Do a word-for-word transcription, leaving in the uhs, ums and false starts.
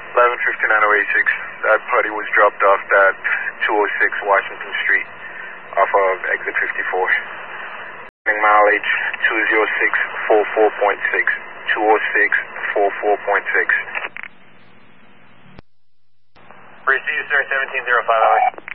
eleven fifty-nine oh eighty-six. That putty was dropped off at two oh six Washington Street off of exit fifty-four. Mileage two oh six forty-four point six. two oh six forty-four point six. Receive, sir, seventeen oh five hours.